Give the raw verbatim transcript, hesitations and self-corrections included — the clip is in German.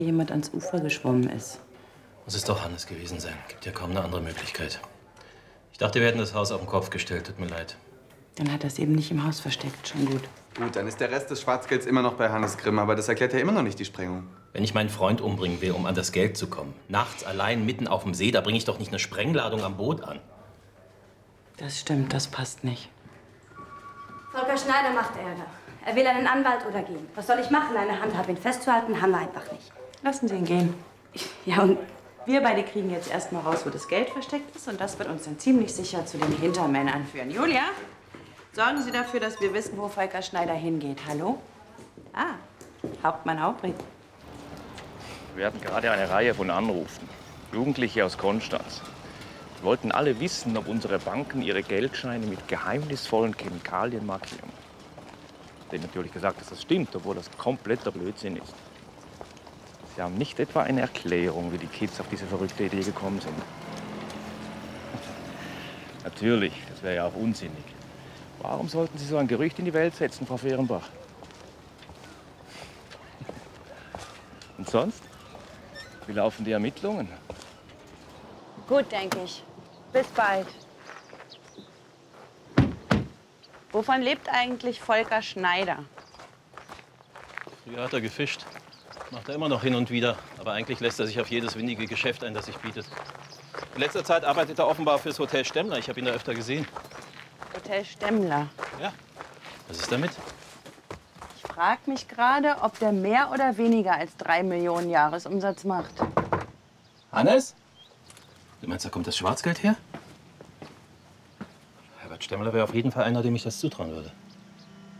jemand ans Ufer geschwommen ist. Muss es doch Hannes gewesen sein. Gibt ja kaum eine andere Möglichkeit. Ich dachte, wir hätten das Haus auf den Kopf gestellt. Tut mir leid. Dann hat er es eben nicht im Haus versteckt. Schon gut. Gut, dann ist der Rest des Schwarzgelds immer noch bei Hannes Grimm. Aber das erklärt ja immer noch nicht die Sprengung. Wenn ich meinen Freund umbringen will, um an das Geld zu kommen, nachts allein mitten auf dem See, da bringe ich doch nicht eine Sprengladung am Boot an. Das stimmt, das passt nicht. Volker Schneider macht Ärger. Er will einen Anwalt oder gehen. Was soll ich machen? Eine Handhabe ihn festzuhalten, haben wir einfach nicht. Lassen Sie ihn gehen. Ja, und Wir beide kriegen jetzt erst mal raus, wo das Geld versteckt ist. Und das wird uns dann ziemlich sicher zu den Hintermännern führen. Julia, sorgen Sie dafür, dass wir wissen, wo Volker Schneider hingeht. Hallo? Ah, Hauptmann Aubry. Wir hatten gerade eine Reihe von Anrufen. Jugendliche aus Konstanz. Sie wollten alle wissen, ob unsere Banken ihre Geldscheine mit geheimnisvollen Chemikalien markieren. Ich habe natürlich gesagt, dass das stimmt, obwohl das kompletter Blödsinn ist. Sie haben nicht etwa eine Erklärung, wie die Kids auf diese verrückte Idee gekommen sind. Natürlich, das wäre ja auch unsinnig. Warum sollten Sie so ein Gerücht in die Welt setzen, Frau Fehrenbach? Und sonst? Wie laufen die Ermittlungen? Gut, denke ich. Bis bald. Wovon lebt eigentlich Volker Schneider? Früher hat er gefischt. Macht er immer noch hin und wieder. Aber eigentlich lässt er sich auf jedes windige Geschäft ein, das sich bietet. In letzter Zeit arbeitet er offenbar fürs Hotel Stemmler. Ich habe ihn da öfter gesehen. Hotel Stemmler. Ja. Was ist damit? Ich frage mich gerade, ob der mehr oder weniger als drei Millionen Jahresumsatz macht. Hannes? Du meinst, da kommt das Schwarzgeld her? Herbert Stemmler wäre auf jeden Fall einer, dem ich das zutrauen würde.